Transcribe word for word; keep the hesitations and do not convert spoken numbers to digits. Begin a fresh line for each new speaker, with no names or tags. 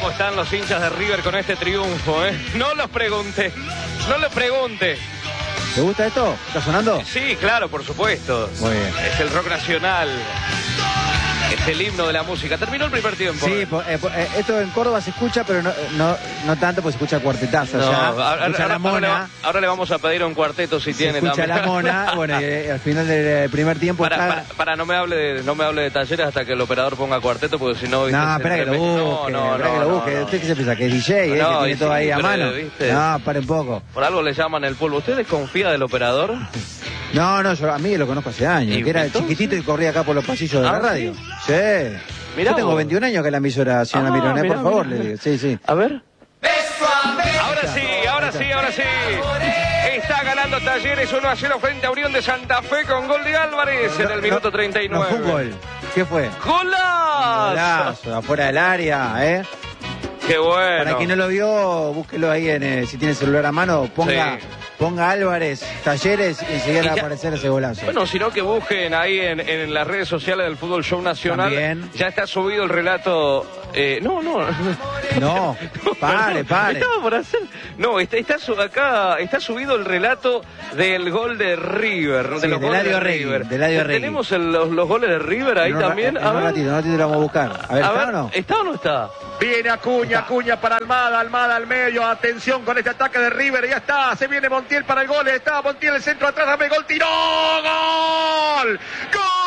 ¿Cómo están los hinchas de River con este triunfo, eh? No los pregunte, no les pregunte.
¿Te gusta esto? ¿Está sonando?
Sí, claro, por supuesto.
Muy bien.
Es el rock nacional. Es el himno de la música. Terminó el primer tiempo.
Sí, eh, eh, esto en Córdoba se escucha, pero no, no, no tanto, pues se escucha cuartetazo.
No,
allá.
ahora,
Se escucha
ahora,
la mona.
ahora, ahora le vamos a pedir un cuarteto si
se
tiene
escucha
también.
la mona. Bueno, y, eh, al final del primer tiempo
para,
está...
para, para, no me hable de, no me hable de Talleres hasta que el operador ponga cuarteto, porque si no... ¿viste?
No, espera que lo busque,
no, no,
espera que lo
no,
busque.
no.
¿Usted qué se piensa? ¿Que es D J? Eh,
No,
que tiene
y
todo
sí,
ahí a
pero,
mano.
¿viste?
No, pare un poco.
Por algo le llaman el polvo. ¿Usted desconfía del operador?
No, no, yo a mí lo conozco hace años.
¿Y
Que era
entonces?
chiquitito y corría acá por los pasillos de
¿Ah,
la radio.
sí?
Sí.
Mirá
Yo tengo
vos.
veintiún años que en la emisora, señora
Ah,
Mironé,
mirá,
por favor,
mirá.
le digo. Sí, sí.
A ver. Ahora sí, ahora sí, ahora sí. Está ganando Talleres uno a cero frente a Unión de Santa Fe con gol de Álvarez en el minuto treinta y nueve.
No fue un gol. ¿Qué fue?
¡Golazo!
Golazo, afuera del área, ¿eh?
¡Qué bueno!
Para quien no lo vio, búsquelo ahí en eh, si tiene celular a mano, ponga,
Sí.
ponga Álvarez, Talleres y enseguida
Y
va a
ya-
aparecer ese golazo.
Bueno, sino que busquen ahí en, en las redes sociales del Fútbol Show Nacional.
También.
Ya está subido el relato. Eh, no, no.
No, pare,
perdón.
pare.
Estaba por hacer. No, está, está su- acá está subido el relato del gol de River.
Sí,
de los
de
goles
Eladio
de
Regui,
River.
de Eladio Regui.
Tenemos el- los, los goles de River ahí
En un ra-
también.
En,
A
un
ver,
ratito, en un ratito lo vamos a buscar. A ver,
a
¿está
ver,
o no?
¿está o no está?
Viene Acuña, Acuña para Almada, Almada al medio, atención con este ataque de River, ya está, se viene Montiel para el gol, está Montiel el centro atrás, dame gol, tiró, gol, gol.